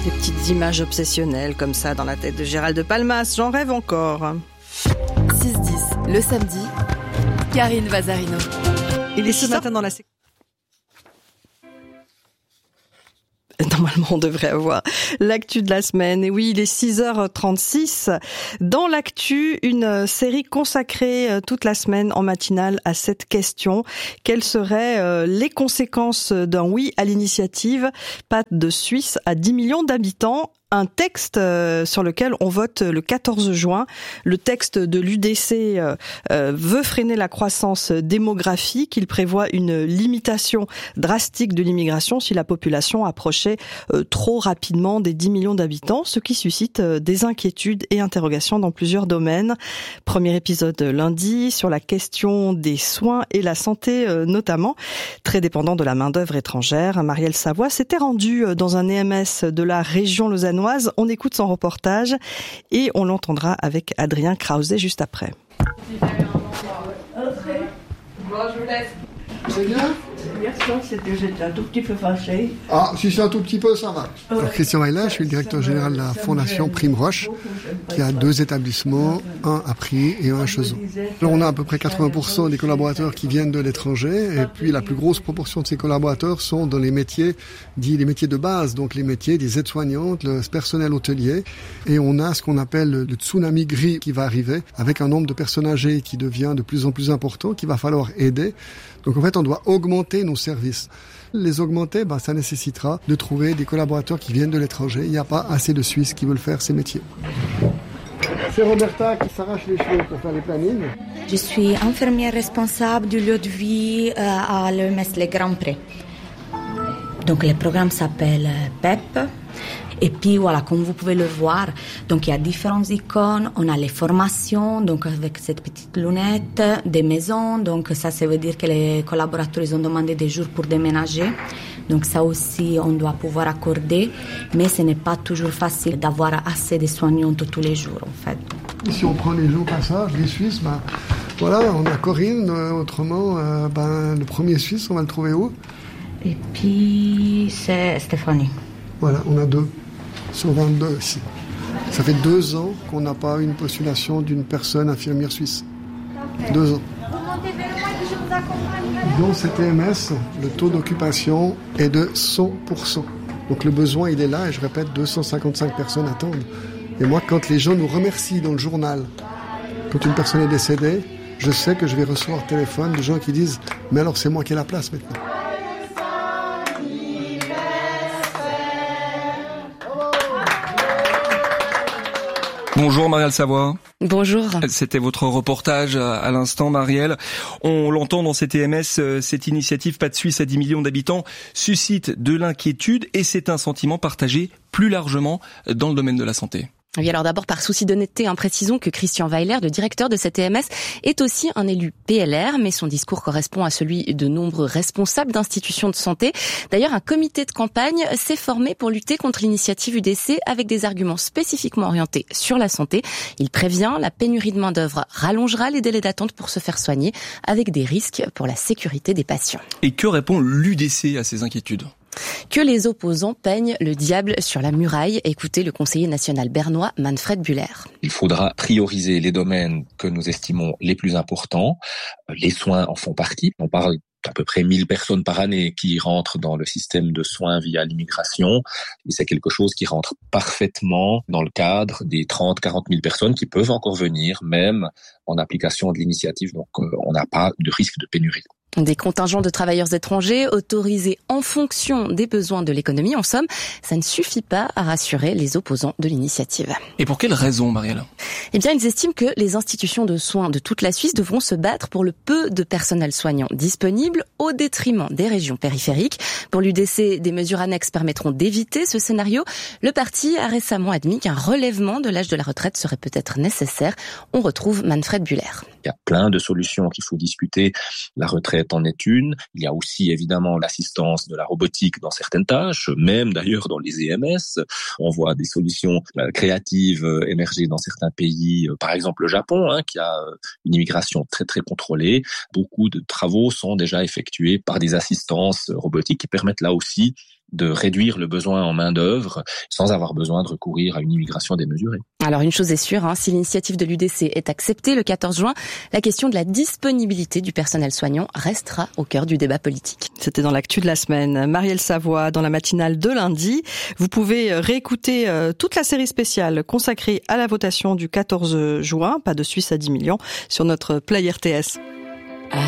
Des petites images obsessionnelles comme ça dans la tête de Gérald de Palmas, j'en rêve encore. 6-10, le samedi, Karine Vazarino. Il est ce matin dans la séquence. Normalement, on devrait avoir l'actu de la semaine. Et oui, il est 6h36. Dans l'actu, une série consacrée toute la semaine en matinale à cette question. Quelles seraient les conséquences d'un oui à l'initiative Pâtes de Suisse à 10 millions d'habitants? Un texte sur lequel on vote le 14 juin. Le texte de l'UDC veut freiner la croissance démographique. Il prévoit une limitation drastique de l'immigration si la population approchait trop rapidement des 10 millions d'habitants, ce qui suscite des inquiétudes et interrogations dans plusieurs domaines. Premier épisode lundi sur la question des soins et la santé notamment, très dépendant de la main-d'œuvre étrangère. Marielle Savoie s'était rendue dans un EMS de la région lausannoise. On écoute son reportage et on l'entendra avec Adrien Krause juste après. Bon, je vous laisse. J'étais un tout petit peu fâchée. Ah, si c'est un tout petit peu, ça va. Alors, Christian Weiler, je suis le directeur général de la Fondation Prime Roche, qui a 2 établissements, un à Prie et un à Cheseaux. Alors, on a à peu près 80% des collaborateurs qui viennent de l'étranger, et puis la plus grosse proportion de ces collaborateurs sont dans les métiers, dits les métiers de base, donc les métiers des aides-soignantes, le personnel hôtelier, et on a ce qu'on appelle le tsunami gris qui va arriver, avec un nombre de personnes âgées qui devient de plus en plus important, qu'il va falloir aider. Donc en fait, on doit augmenter nos services. Les augmenter, ça nécessitera de trouver des collaborateurs qui viennent de l'étranger. Il n'y a pas assez de Suisses qui veulent faire ces métiers. C'est Roberta qui s'arrache les cheveux pour faire les plannings. Je suis infirmière responsable du lieu de vie à l'EMS Les Grands Prés. Donc le programme s'appelle PEP. Et puis voilà, comme vous pouvez le voir, donc il y a différentes icônes. On a les formations, donc avec cette petite lunette, des maisons. Donc ça veut dire que les collaborateurs ils ont demandé des jours pour déménager. Donc ça aussi, on doit pouvoir accorder. Mais ce n'est pas toujours facile d'avoir assez de soignantes tous les jours, en fait. Si on prend les jours passage, les Suisses, voilà, on a Corinne. Autrement, le premier Suisse, on va le trouver où? Et puis c'est Stéphanie. Voilà, on a 2 sur 22 ici. Ça fait 2 ans qu'on n'a pas une postulation d'une personne infirmière suisse. 2 ans. Dans cette EMS, le taux d'occupation est de 100%. Donc le besoin, il est là, et je répète, 255 personnes attendent. Et moi, quand les gens nous remercient dans le journal, quand une personne est décédée, je sais que je vais recevoir un téléphone de gens qui disent « Mais alors, c'est moi qui ai la place maintenant ». Bonjour Marielle Savoie. Bonjour. C'était votre reportage à l'instant, Marielle. On l'entend dans cette EMS, cette initiative Pas de Suisse à 10 millions d'habitants suscite de l'inquiétude et c'est un sentiment partagé plus largement dans le domaine de la santé. Oui, alors d'abord, par souci d'honnêteté, précisons que Christian Weiler, le directeur de cette EMS, est aussi un élu PLR, mais son discours correspond à celui de nombreux responsables d'institutions de santé. D'ailleurs, un comité de campagne s'est formé pour lutter contre l'initiative UDC avec des arguments spécifiquement orientés sur la santé. Il prévient, la pénurie de main-d'œuvre rallongera les délais d'attente pour se faire soigner, avec des risques pour la sécurité des patients. Et que répond l'UDC à ces inquiétudes ? Que les opposants peignent le diable sur la muraille. Écoutez le conseiller national bernois Manfred Buller. Il faudra prioriser les domaines que nous estimons les plus importants. Les soins en font partie. On parle d'à peu près 1000 personnes par année qui rentrent dans le système de soins via l'immigration. Et c'est quelque chose qui rentre parfaitement dans le cadre des 30-40 000 personnes qui peuvent encore venir, même en application de l'initiative. Donc on n'a pas de risque de pénurie. Des contingents de travailleurs étrangers autorisés en fonction des besoins de l'économie. En somme, ça ne suffit pas à rassurer les opposants de l'initiative. Et pour quelles raisons, Marielle ? Eh bien, ils estiment que les institutions de soins de toute la Suisse devront se battre pour le peu de personnel soignant disponible au détriment des régions périphériques. Pour l'UDC, des mesures annexes permettront d'éviter ce scénario. Le parti a récemment admis qu'un relèvement de l'âge de la retraite serait peut-être nécessaire. On retrouve Manfred Buller. Il y a plein de solutions qu'il faut discuter. La retraite en est une. Il y a aussi évidemment l'assistance de la robotique dans certaines tâches, même d'ailleurs dans les EMS. On voit des solutions créatives émerger dans certains pays, par exemple le Japon, qui a une immigration très très contrôlée. Beaucoup de travaux sont déjà effectués par des assistances robotiques qui permettent là aussi de réduire le besoin en main-d'œuvre sans avoir besoin de recourir à une immigration démesurée. Alors une chose est sûre, si l'initiative de l'UDC est acceptée le 14 juin, la question de la disponibilité du personnel soignant restera au cœur du débat politique. C'était dans l'actu de la semaine. Marielle Savoie, dans la matinale de lundi. Vous pouvez réécouter toute la série spéciale consacrée à la votation du 14 juin, pas de Suisse à 10 millions, sur notre Play RTS.